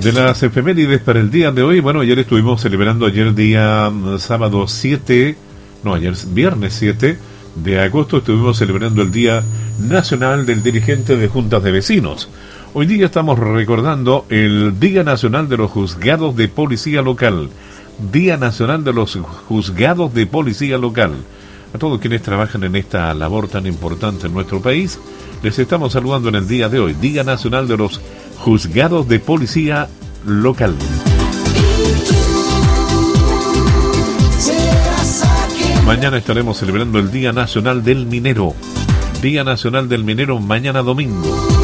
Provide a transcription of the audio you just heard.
De las efemérides para el día de hoy, bueno, ayer estuvimos celebrando día sábado 7, no, ayer viernes 7 de agosto estuvimos celebrando el Día Nacional del Dirigente de Juntas de Vecinos. Hoy día estamos recordando el Día Nacional de los Juzgados de Policía Local. Día Nacional de los Juzgados de Policía Local. A todos quienes trabajan en esta labor tan importante en nuestro país, les estamos saludando en el día de hoy. Día Nacional de los Juzgados de Policía Local. Mañana estaremos celebrando el Día Nacional del Minero. Día Nacional del Minero mañana domingo.